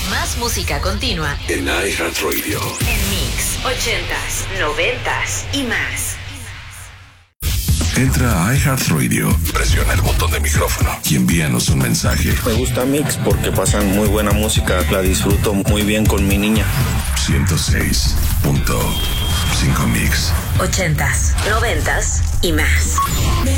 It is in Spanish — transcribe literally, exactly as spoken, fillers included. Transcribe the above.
Más música continua en iHeartRadio. En Mix, ochentas, noventas y más. Entra a iHeartRadio, presiona el botón de micrófono y envíanos un mensaje. Me gusta Mix porque pasan muy buena música, la disfruto muy bien con mi niña. ciento seis punto cinco Mix. Ochentas, noventas y más.